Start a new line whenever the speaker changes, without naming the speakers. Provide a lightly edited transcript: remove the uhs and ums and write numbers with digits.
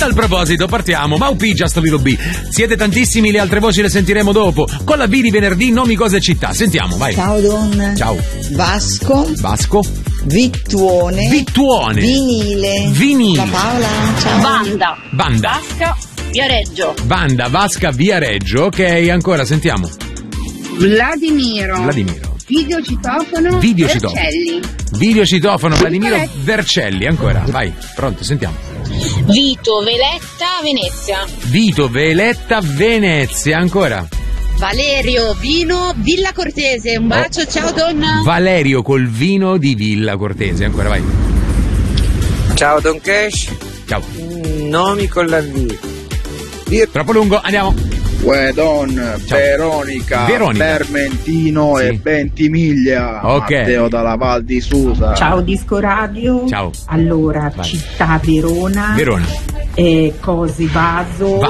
tal proposito partiamo. Maupi, Just a Little B. Siete tantissimi, le altre voci le sentiremo dopo. Con la B di venerdì, nomi, cose e città. Sentiamo, vai.
Ciao Don.
Ciao.
Vasco. Vittuone. Vinile. La Paola. Ciao.
Banda. Vasca, Viareggio.
Ok, ancora, sentiamo.
Vladimiro.
Videocitofono, Vladimiro Vercelli. Ancora, vai, pronto, sentiamo.
Vito, Veletta, Venezia. Ancora.
Valerio, vino, Villa Cortese. Un bacio, ciao donna.
Valerio col vino di Villa Cortese. Ancora, vai.
Ciao Don Cash.
Ciao.
Nomi con la V.
Troppo lungo, andiamo.
Don,
Ciao.
Veronica, Vermentino
sì.
e Ventimiglia.
Ok.
Matteo dalla Val di Susa.
Ciao Disco Radio.
Ciao.
Allora,
vai.
città Verona.
Verona.
Cosi Vaso.